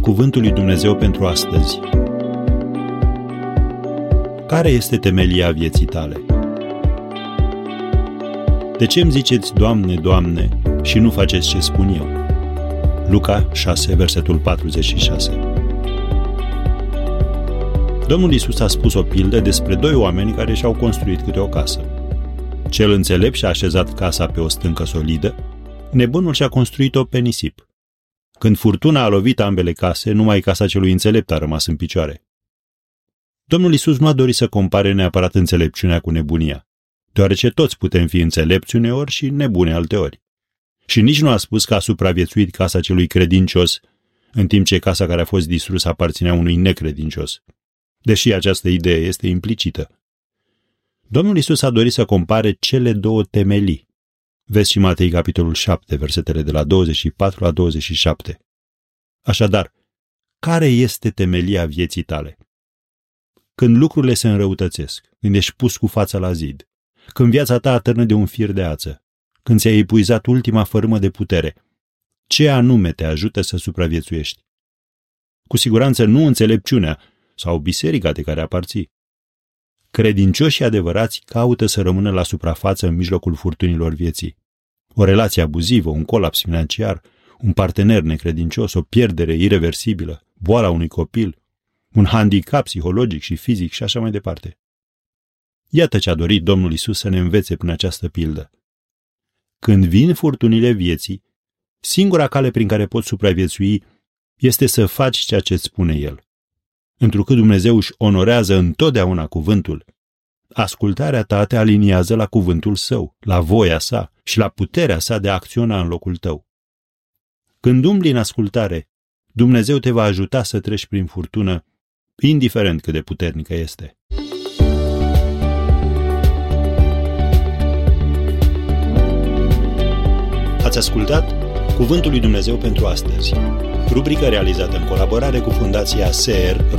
Cuvântul lui Dumnezeu pentru astăzi. Care este temelia vieții tale? De ce îmi ziceți, Doamne, Doamne, și nu faceți ce spun eu? Luca 6, versetul 46. Domnul Iisus a spus o pildă despre doi oameni care și-au construit câte o casă. Cel înțelept și-a așezat casa pe o stâncă solidă, nebunul și-a construit-o pe nisip. Când furtuna a lovit ambele case, numai casa celui înțelept a rămas în picioare. Domnul Iisus nu a dorit să compare neapărat înțelepciunea cu nebunia, deoarece toți putem fi înțelepți uneori și nebuni alteori. Și nici nu a spus că a supraviețuit casa celui credincios, în timp ce casa care a fost distrusă aparținea unui necredincios, deși această idee este implicită. Domnul Iisus a dorit să compare cele două temelii. Vezi și Matei, capitolul 7, versetele de la 24 la 27. Așadar, care este temelia vieții tale? Când lucrurile se înrăutățesc, când ești pus cu fața la zid, când viața ta atârnă de un fir de ață, când ți-ai epuizat ultima fărâmă de putere, ce anume te ajută să supraviețuiești? Cu siguranță nu înțelepciunea sau biserica de care aparții. Credincioșii adevărați caută să rămână la suprafață în mijlocul furtunilor vieții. O relație abuzivă, un colaps financiar, un partener necredincios, o pierdere ireversibilă, boala unui copil, un handicap psihologic și fizic și așa mai departe. Iată ce a dorit Domnul Iisus să ne învețe prin această pildă. Când vin furtunile vieții, singura cale prin care poți supraviețui este să faci ceea ce îți spune El. Întrucât Dumnezeu își onorează întotdeauna cuvântul, ascultarea ta te aliniază la cuvântul Său, la voia Sa și la puterea Sa de a acționa în locul tău. Când umbli în ascultare, Dumnezeu te va ajuta să treci prin furtună, indiferent cât de puternică este. Ați ascultat Cuvântul lui Dumnezeu pentru astăzi, rubrică realizată în colaborare cu Fundația SER